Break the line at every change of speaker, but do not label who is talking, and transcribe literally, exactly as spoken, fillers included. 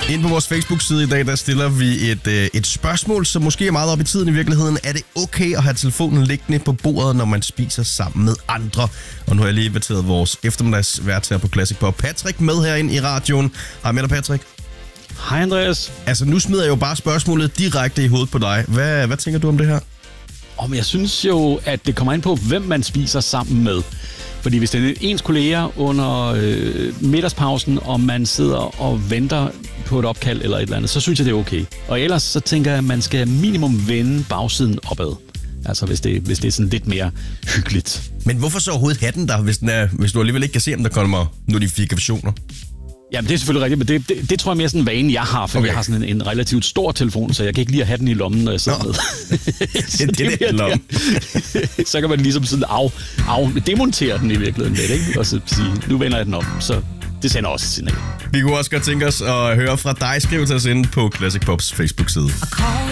Inde på vores Facebook-side i dag, der stiller vi et, øh, et spørgsmål, som måske er meget op i tiden i virkeligheden. Er det okay at have telefonen liggende på bordet, når man spiser sammen med andre? Og nu har jeg lige inviteret vores eftermiddagsvært her på Classic Pop, Patrick, med herinde i radioen. Hej med dig, Patrick.
Hej, Andreas.
Altså, nu smider jeg jo bare spørgsmålet direkte i hovedet på dig. Hvad, hvad tænker du om det her?
Om jeg synes jo, at det kommer ind på, hvem man spiser sammen med. Fordi hvis det er ens kolleger under øh, middagspausen, og man sidder og venter på et opkald eller et eller andet, så synes jeg, det er okay. Og ellers så tænker jeg, at man skal minimum vende bagsiden opad. Altså hvis det, hvis det er sådan lidt mere hyggeligt.
Men hvorfor så overhovedet have den der, hvis, den er, hvis du alligevel ikke kan se, om der kommer notifikationer?
Jamen, det er selvfølgelig rigtigt, men det, det, det tror jeg mere sådan en vane, jeg har, for okay. Jeg har sådan en, en relativt stor telefon, så jeg kan ikke lide at have den i lommen, når jeg sidder
Nå.
med.
det er det, det, det lommen.
Så kan man ligesom sådan af, af, demontere den i virkeligheden lidt, ikke? Og så sige, nu vender jeg den om, så det sender også et signal.
Vi kunne også godt tænke os at høre fra dig. Skriv til os inde på Classic Pops Facebook-side.